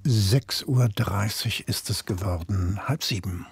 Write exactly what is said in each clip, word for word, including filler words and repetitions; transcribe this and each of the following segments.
sechs Uhr dreißig ist es geworden, halb sieben.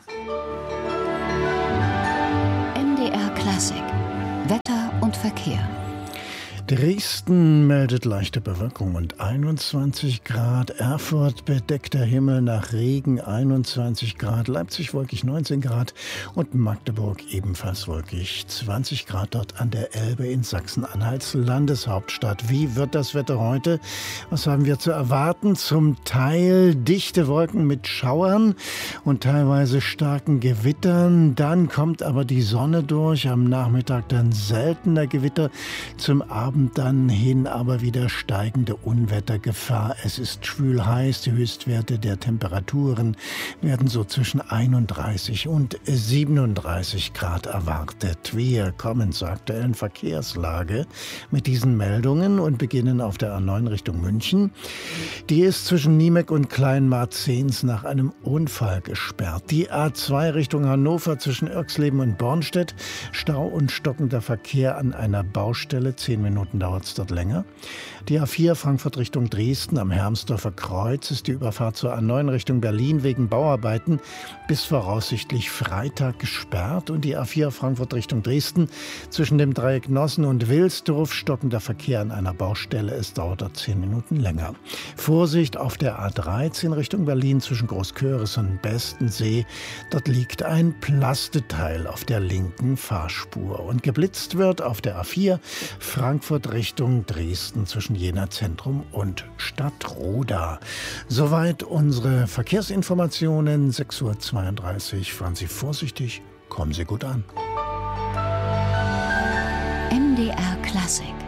M D R Klassik, Wetter und Verkehr. Dresden meldet leichte Bewölkung und einundzwanzig Grad. Erfurt bedeckter Himmel nach Regen einundzwanzig Grad. Leipzig wolkig neunzehn Grad und Magdeburg ebenfalls wolkig zwanzig Grad dort an der Elbe in Sachsen-Anhalts Landeshauptstadt. Wie wird das Wetter heute? Was haben wir zu erwarten? Zum Teil dichte Wolken mit Schauern und teilweise starken Gewittern. Dann kommt aber die Sonne durch. Am Nachmittag dann seltener Gewitter. Zum Abend dann hin aber wieder steigende Unwettergefahr. Es ist schwül heiß. Die Höchstwerte der Temperaturen werden so zwischen einunddreißig und siebenunddreißig Grad erwartet. Wir kommen zur aktuellen Verkehrslage mit diesen Meldungen und beginnen auf der A neun Richtung München. Die ist zwischen Niemek und Kleinmarzens nach einem Unfall gesperrt. Die A zwei Richtung Hannover zwischen Irxleben und Bornstedt. Stau und stockender Verkehr an einer Baustelle. Zehn Minuten dauert es dort länger. Die A vier Frankfurt Richtung Dresden am Hermsdorfer Kreuz ist die Überfahrt zur A neun Richtung Berlin wegen Bauarbeiten bis voraussichtlich Freitag gesperrt. Und die A vier Frankfurt Richtung Dresden zwischen dem Dreieck Nossen und Wilsdorf stockender Verkehr an einer Baustelle. Es dauert dort zehn Minuten länger. Vorsicht auf der A dreizehn Richtung Berlin zwischen Großköris und Bestensee. Dort liegt ein Plasteteil auf der linken Fahrspur. Und geblitzt wird auf der A vier Frankfurt Richtung Dresden zwischen Jena Zentrum und Stadtroda. Soweit unsere Verkehrsinformationen. sechs Uhr zweiunddreißig. Fahren Sie vorsichtig, kommen Sie gut an. M D R Klassik.